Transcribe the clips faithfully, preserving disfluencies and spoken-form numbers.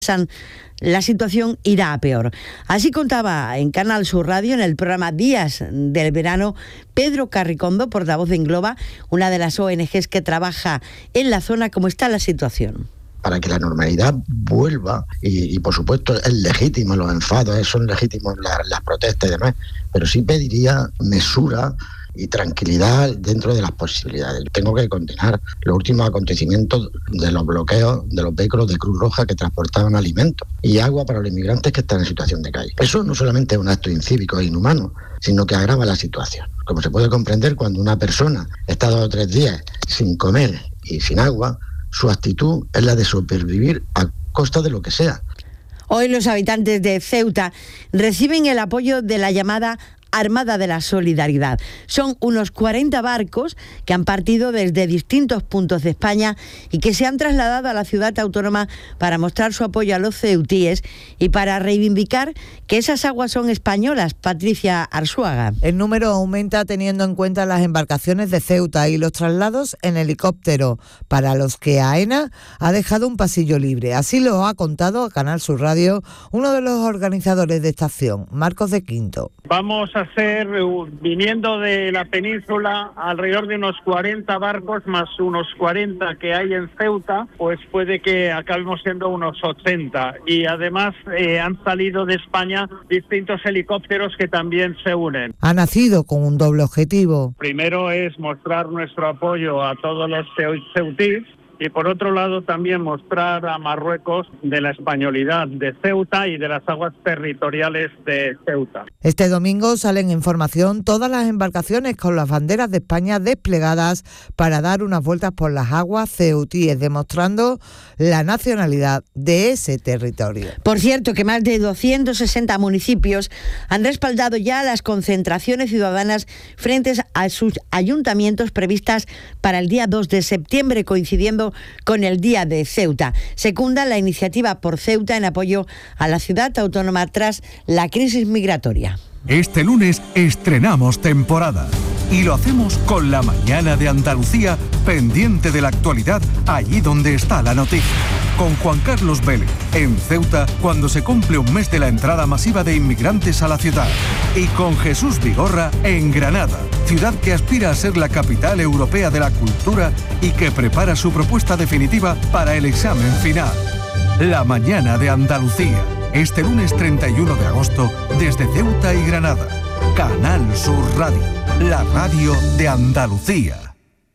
la situación irá a peor. Así contaba en Canal Sur Radio, en el programa Días del Verano, Pedro Carricondo, portavoz de Engloba, una de las O N Ges que trabaja en la zona, cómo está la situación. Para que la normalidad vuelva, y, y por supuesto es legítimo los enfados, son legítimos las, las protestas y demás, pero sí pediría mesura y tranquilidad dentro de las posibilidades. Tengo que condenar los últimos acontecimientos de los bloqueos de los vehículos de Cruz Roja que transportaban alimentos y agua para los inmigrantes que están en situación de calle. Eso no solamente es un acto incívico e inhumano, sino que agrava la situación. Como se puede comprender, cuando una persona está dos o tres días sin comer y sin agua, su actitud es la de sobrevivir a costa de lo que sea. Hoy los habitantes de Ceuta reciben el apoyo de la llamada Armada de la Solidaridad. Son unos cuarenta barcos que han partido desde distintos puntos de España y que se han trasladado a la ciudad autónoma para mostrar su apoyo a los ceutíes y para reivindicar que esas aguas son españolas. Patricia Arzuaga. El número aumenta teniendo en cuenta las embarcaciones de Ceuta y los traslados en helicóptero, para los que AENA ha dejado un pasillo libre. Así lo ha contado a Canal Sur Radio uno de los organizadores de esta acción, Marcos de Quinto. Vamos a ser, viniendo de la península, alrededor de unos cuarenta barcos más unos cuarenta que hay en Ceuta, pues puede que acabemos siendo unos ochenta. Y además eh, han salido de España distintos helicópteros que también se unen. Ha nacido con un doble objetivo. Primero es mostrar nuestro apoyo a todos los ceutíes, y por otro lado también mostrar a Marruecos de la españolidad de Ceuta y de las aguas territoriales de Ceuta. Este domingo salen en formación todas las embarcaciones con las banderas de España desplegadas para dar unas vueltas por las aguas ceutíes, demostrando la nacionalidad de ese territorio. Por cierto, que más de doscientos sesenta municipios han respaldado ya las concentraciones ciudadanas frente a sus ayuntamientos previstas para el día dos de septiembre, coincidiendo con el Día de Ceuta. Secunda la iniciativa por Ceuta en apoyo a la ciudad autónoma tras la crisis migratoria. Este lunes estrenamos temporada y lo hacemos con La Mañana de Andalucía, pendiente de la actualidad allí donde está la noticia. Con Juan Carlos Vélez en Ceuta, cuando se cumple un mes de la entrada masiva de inmigrantes a la ciudad. Y con Jesús Vigorra en Granada, ciudad que aspira a ser la capital europea de la cultura y que prepara su propuesta definitiva para el examen final. La Mañana de Andalucía. Este lunes treinta y uno de agosto, desde Ceuta y Granada. Canal Sur Radio, la radio de Andalucía.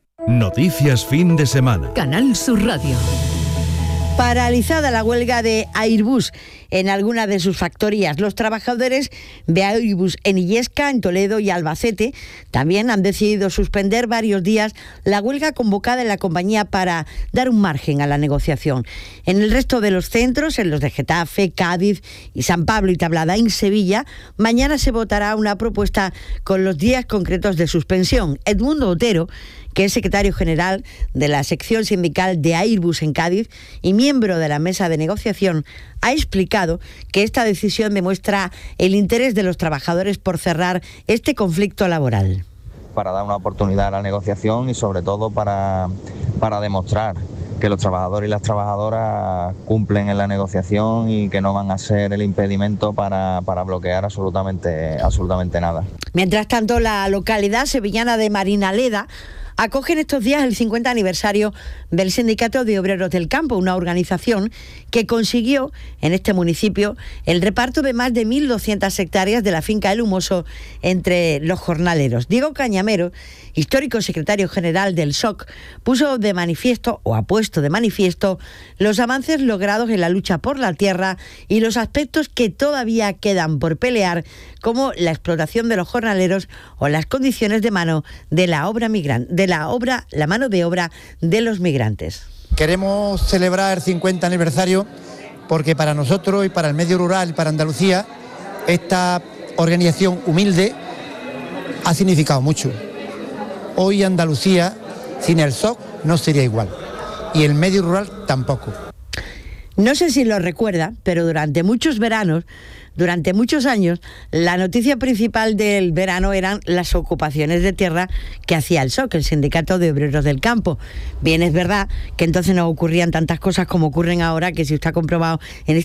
Noticias fin de semana. Canal Sur Radio. Paralizada la huelga de Airbus en alguna de sus factorías. Los trabajadores de Airbus en Illesca, en Toledo y Albacete también han decidido suspender varios días la huelga convocada en la compañía para dar un margen a la negociación. En el resto de los centros, en los de Getafe, Cádiz y San Pablo y Tablada, en Sevilla, mañana se votará una propuesta con los días concretos de suspensión. Edmundo Otero, que es secretario general de la sección sindical de Airbus en Cádiz y miembro de la mesa de negociación, ha explicado que esta decisión demuestra el interés de los trabajadores por cerrar este conflicto laboral. Para dar una oportunidad a la negociación y sobre todo para, para demostrar que los trabajadores y las trabajadoras cumplen en la negociación y que no van a ser el impedimento para, para bloquear absolutamente, absolutamente nada. Mientras tanto, la localidad sevillana de Marinaleda acoge en estos días el cincuenta aniversario del Sindicato de Obreros del Campo, una organización que consiguió en este municipio el reparto de más de mil doscientas hectáreas de la finca El Humoso entre los jornaleros. Diego Cañamero, histórico secretario general del S O C, puso de manifiesto o ha puesto de manifiesto los avances logrados en la lucha por la tierra y los aspectos que todavía quedan por pelear, como la explotación de los jornaleros o las condiciones de mano de la obra migrante, de la obra, la mano de obra de los migrantes. Queremos celebrar el cincuenta aniversario porque para nosotros y para el medio rural y para Andalucía esta organización humilde ha significado mucho. Hoy Andalucía sin el S O C no sería igual y el medio rural tampoco. No sé si lo recuerda, pero durante muchos veranos, durante muchos años, la noticia principal del verano eran las ocupaciones de tierra que hacía el S O C, el Sindicato de Obreros del Campo. Bien, es verdad que entonces no ocurrían tantas cosas como ocurren ahora, que si usted ha comprobado en este